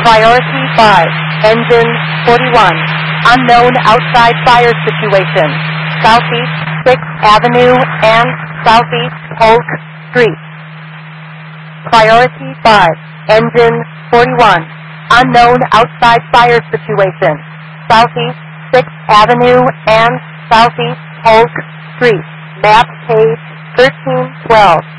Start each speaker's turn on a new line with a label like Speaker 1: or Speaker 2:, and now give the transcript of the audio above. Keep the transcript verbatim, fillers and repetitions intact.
Speaker 1: Priority five, engine forty-one, unknown outside fire situation, Southeast sixth Avenue and Southeast Polk Street. Priority five, engine forty-one, unknown outside fire situation, Southeast sixth Avenue and Southeast Polk Street. Map page thirteen twelve.